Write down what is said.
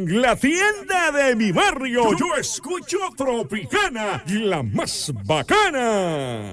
la tienda de mi barrio. Yo escucho Tropicana, la más bacana.